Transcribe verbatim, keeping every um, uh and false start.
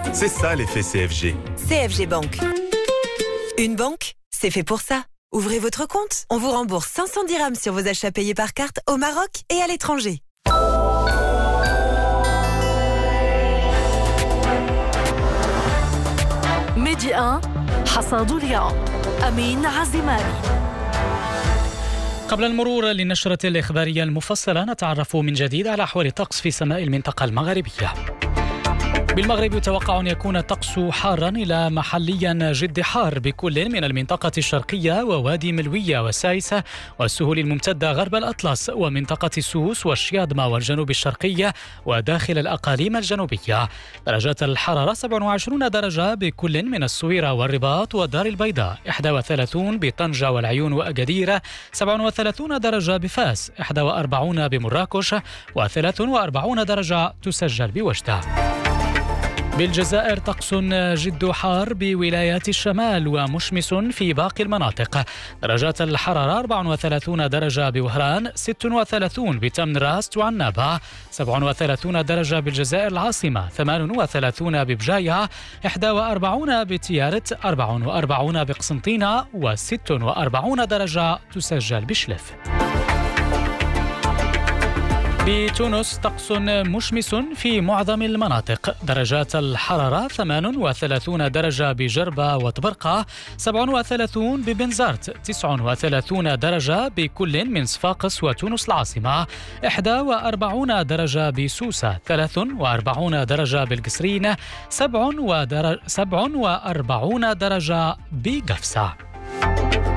C'est ça l'effet C F G. C F G Bank. Une banque, c'est fait pour ça. Ouvrez votre compte, on vous rembourse cinq cents dirhams sur vos achats payés par carte au Maroc et à l'étranger. ميدي واحد حصاد اليوم أمين عزيماني. قبل المرور للنشرة الإخبارية المفصلة نتعرف من جديد على أحوال الطقس في سماء المنطقة المغربية. بالمغرب يتوقع أن يكون الطقس حارا إلى محليا جد حار بكل من المنطقة الشرقية ووادي ملوية والسايسة والسهول الممتدة غرب الأطلس ومنطقة السوس والشياضمة والجنوب الشرقية وداخل الأقاليم الجنوبية. درجات الحرارة سبعة وعشرين درجة بكل من الصويرة والرباط والدار البيضاء، إحدى وثلاثين بطنجة والعيون وأكادير، سبعة وثلاثين درجة بفاس، إحدى وأربعين بمراكش وثلاث وأربعين درجة تسجل بوجدة. بالجزائر طقس جد حار بولايات الشمال ومشمس في باقي المناطق. درجات الحرارة أربعة وثلاثين درجة بوهران، ستة وثلاثين بتمن راست وعنابة، سبعة وثلاثين درجة بالجزائر العاصمة، ثمانية وثلاثين ببجاية، إحدى وأربعين بتيارت، أربعة وأربعين بقسنطينة وست وأربعين درجة تسجل بشلف. بتونس طقس مشمس في معظم المناطق. درجات الحرارة ثمانية وثلاثين درجة بجربة وطبرقة، سبعة وثلاثين ببنزرت، تسعة وثلاثين درجة بكل من صفاقس وتونس العاصمة، إحدى وأربعين درجة بسوسة، ثلاث وأربعين درجة بالقصرين، سبع وأربعين درجة بقفصة.